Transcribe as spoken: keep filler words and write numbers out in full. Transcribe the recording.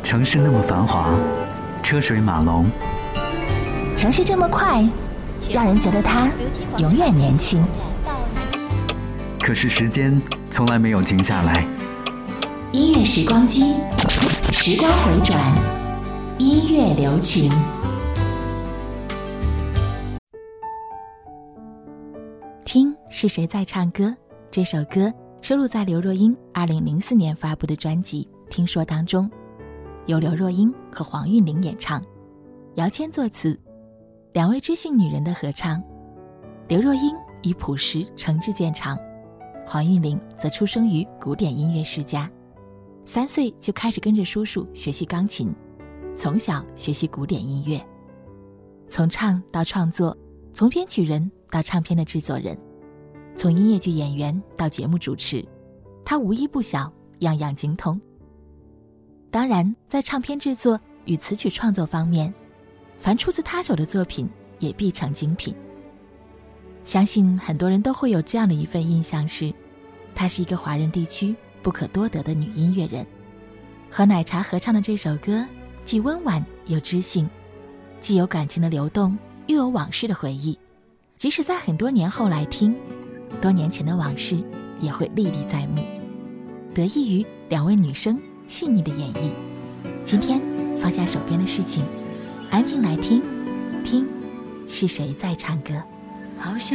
城市那么繁华，车水马龙， 城市这么快，让人觉得它永远年轻。 可是时间从来没有停下来。 音乐时光机，时光回转，音乐留情。听是谁在唱歌？这首歌收录在刘若英二零零四年发布的专辑《听说》当中，由刘若英和黄韵玲演唱，姚谦作词，两位知性女人的合唱。刘若英以朴实诚挚见长，黄韵玲则出生于古典音乐世家，三岁就开始跟着叔叔学习钢琴，从小学习古典音乐。从唱到创作，从编曲人到唱片的制作人，从音乐剧演员到节目主持，她无一不晓，样样精通。当然，在唱片制作与词曲创作方面，凡出自她手的作品也必成精品。相信很多人都会有这样的一份印象，是她是一个华人地区不可多得的女音乐人。和奶茶合唱的这首歌，既温婉又知性，既有感情的流动，又有往事的回忆。即使在很多年后来听，多年前的往事也会历历在目，得益于两位女生细腻的演绎。今天放下手边的事情，安静来听，听是谁在唱歌。 好像